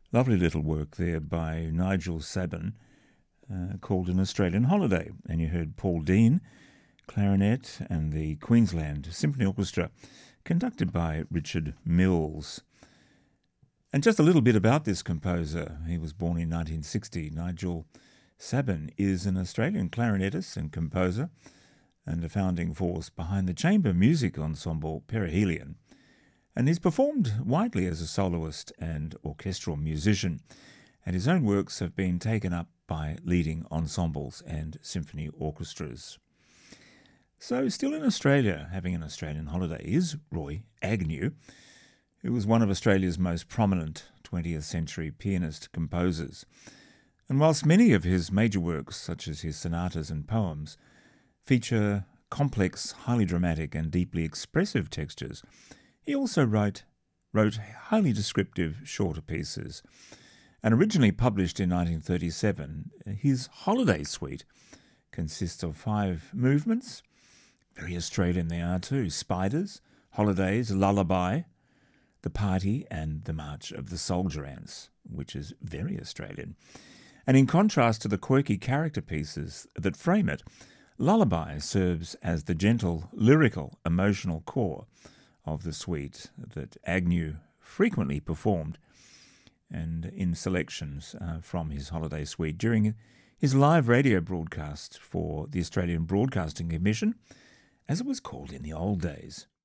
Lovely little work there by Nigel Sabin called An Australian Holiday. And you heard Paul Dean, clarinet, and the Queensland Symphony Orchestra, conducted by Richard Mills. And just a little bit about this composer. He was born in 1960. Nigel Sabin is an Australian clarinetist and composer and a founding force behind the chamber music ensemble Perihelion. And he's performed widely as a soloist and orchestral musician, and his own works have been taken up by leading ensembles and symphony orchestras. So still in Australia, having an Australian holiday, is Roy Agnew, who was one of Australia's most prominent 20th century pianist-composers. And whilst many of his major works, such as his sonatas and poems, feature complex, highly dramatic and deeply expressive textures, he also wrote highly descriptive shorter pieces. And originally published in 1937, his Holiday Suite consists of 5 movements. Very Australian they are too: Spiders, Holidays, Lullaby, The Party, and The March of the Soldier Ants, which is very Australian. And in contrast to the quirky character pieces that frame it, Lullaby serves as the gentle, lyrical, emotional core of the suite that Agnew frequently performed and in selections from his Holiday Suite during his live radio broadcast for the Australian Broadcasting Commission, as it was called in the old days.